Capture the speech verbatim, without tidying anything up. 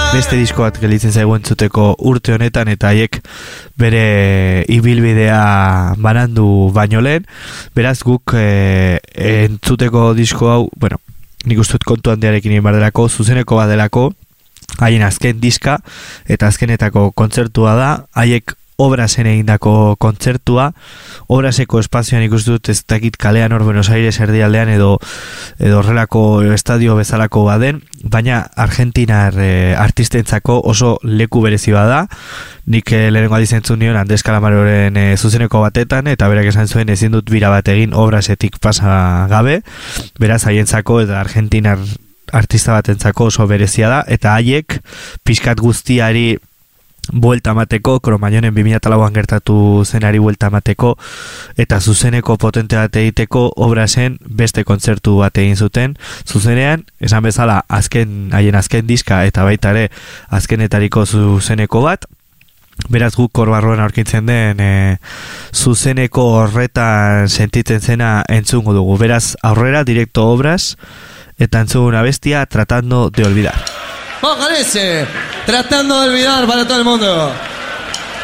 beste disko bat gelitzen zaigu entzuteko urte honetan, eta haiek bere ibilbidea banandu baino lehen, beraz guk e, entzuteko disko hau, bueno, nik uste dut kontu handiarekin egin bardelako, zuzeneko badelako, haien azken diska, eta azkenetako kontzertua da, haiek Obrasen egindako kontzertua, Obraseko espazioan ikusten dut ez dakit kalean hor Buenos Aires erdialdean edo edo horrelako estadio bezalako baden, baina argentinar e, artistentzako oso leku berezi bada. Nik e, lehenengo adizentzun nion Andres Calamaroren e, zuzeneko batetan, eta berak esan zuen ezin dut bira bat egin Obrasetik pasa gabe, beraz haientzako eta argentinar artista batentzako oso berezia da, eta haiek pixkat guztiari buelta mateko, Kromañonen bi mila lauan gertatu zenari buelta mateko, eta zuzeneko potente bat egiteko Obrasen beste kontzertu bat egin zuten, zuzenean, esan bezala, azken, haien azken diska, eta baita ere azkenetariko zuzeneko bat, beraz guk korbarroan aurkitzen den e, zuzeneko horretan sentitzen zena entzungo dugu, beraz aurrera direkto Obras, eta entzungo una bestia Tratando de Olvidar. Vamos con ese, Tratando de Olvidar para todo el mundo.